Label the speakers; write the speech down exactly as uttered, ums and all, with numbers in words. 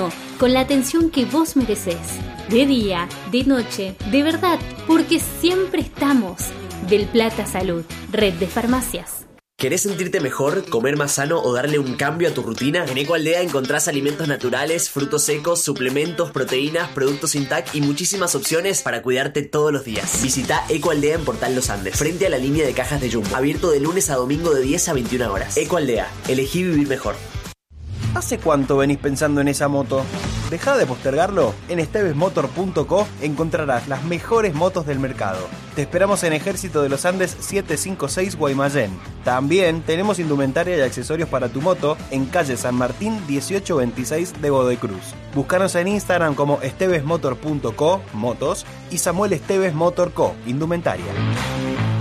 Speaker 1: mano, con la atención que vos merecés. De día, de noche, de verdad, porque siempre estamos. Del Plata Salud, red de farmacias.
Speaker 2: ¿Querés sentirte mejor, comer más sano o darle un cambio a tu rutina? En Ecoaldea encontrás alimentos naturales, frutos secos, suplementos, proteínas, productos Intac y muchísimas opciones para cuidarte todos los días. Visita Ecoaldea en Portal Los Andes, frente a la línea de cajas de Jumbo. Abierto de lunes a domingo de diez a veintiuna horas. Ecoaldea, elegí vivir mejor.
Speaker 3: ¿Hace cuánto venís pensando en esa moto? Dejá de postergarlo. En esteves motor punto co encontrarás las mejores motos del mercado. Te esperamos en Ejército de los Andes setecientos cincuenta y seis Guaymallén. También tenemos indumentaria y accesorios para tu moto en calle San Martín dieciocho veintiséis de Godoy Cruz. Búscanos en Instagram como esteves motor punto co, motos, y Samuel Esteves Motor Co, indumentaria.